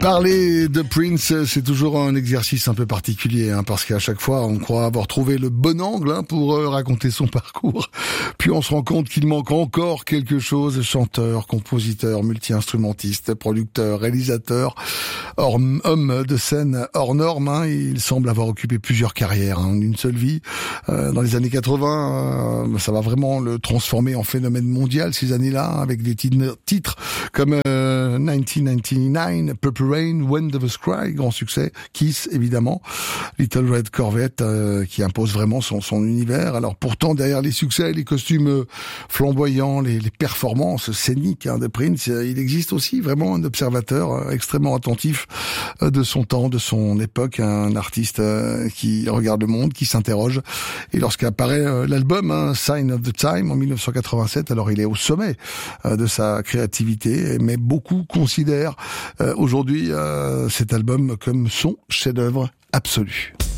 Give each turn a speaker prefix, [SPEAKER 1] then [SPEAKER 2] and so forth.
[SPEAKER 1] Parler de Prince, c'est toujours un exercice un peu particulier, parce qu'à chaque fois, on croit avoir trouvé le bon angle pour raconter son parcours. Puis on se rend compte qu'il manque encore quelque chose. Chanteur, compositeur, multi-instrumentiste, producteur, réalisateur, homme de scène hors norme. Il semble avoir occupé plusieurs carrières en une seule vie. Dans les années 80, ça va vraiment le transformer en phénomène mondial ces années-là, avec des titres comme 1999, Purple Rain, When Doves Cry, grand succès, Kiss évidemment, Little Red Corvette qui impose vraiment son univers. Alors pourtant derrière les succès, les costumes flamboyants, les performances scéniques de Prince, il existe aussi vraiment un observateur extrêmement attentif de son temps, de son époque, un artiste qui regarde le monde, qui s'interroge. Et lorsqu'apparaît l'album Sign of the Time en 1987, alors il est au sommet de sa créativité, mais beaucoup considèrent aujourd'hui cet album comme son chef-d'œuvre absolu.